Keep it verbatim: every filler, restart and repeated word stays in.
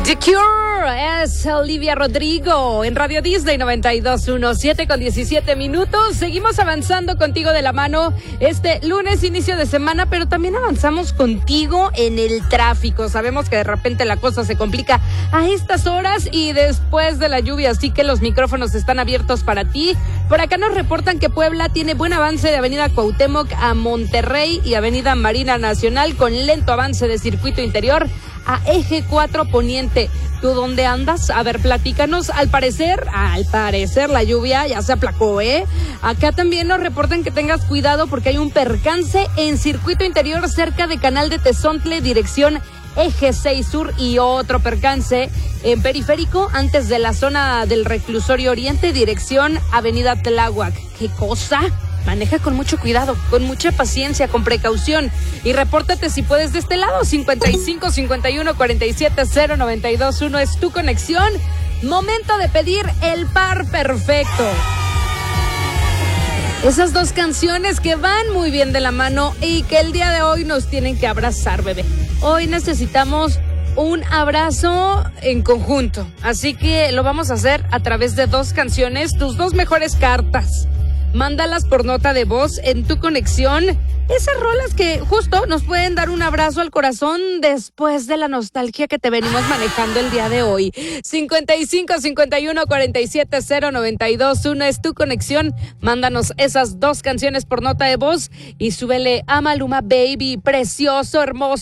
The Cure es Olivia Rodrigo en Radio Disney noventa y dos punto uno, siete con diecisiete minutos. Seguimos avanzando contigo de la mano este lunes, inicio de semana, pero también avanzamos contigo en el tráfico. Sabemos que de repente la cosa se complica a estas horas y después de la lluvia, así que los micrófonos están abiertos para ti. Por acá nos reportan que Puebla tiene buen avance de Avenida Cuauhtémoc a Monterrey y Avenida Marina Nacional con lento avance de circuito interior a Eje cuatro Poniente. ¿Tú dónde andas? A ver, platícanos. Al parecer, al parecer la lluvia ya se aplacó, ¿eh? Acá también nos reportan que tengas cuidado porque hay un percance en circuito interior cerca de Canal de Tezontle, dirección Eje seis Sur, y otro percance en periférico antes de la zona del Reclusorio Oriente, dirección Avenida Tláhuac. ¿Qué cosa? Maneja con mucho cuidado, con mucha paciencia, con precaución. Y repórtate si puedes de este lado. cincuenta y cinco, cincuenta y uno, cuarenta y siete, cero, noventa y dos uno es tu conexión. Momento de pedir el par perfecto. Esas dos canciones que van muy bien de la mano y que el día de hoy nos tienen que abrazar, bebé. Hoy necesitamos un abrazo en conjunto. Así que lo vamos a hacer a través de dos canciones, tus dos mejores cartas. Mándalas por nota de voz en tu conexión. Esas rolas que justo nos pueden dar un abrazo al corazón después de la nostalgia que te venimos manejando el día de hoy. cincuenta y cinco, cincuenta y uno, cuarenta y siete, cero, noventa y dos uno es tu conexión. Mándanos esas dos canciones por nota de voz y súbele a Maluma Baby, precioso, hermoso.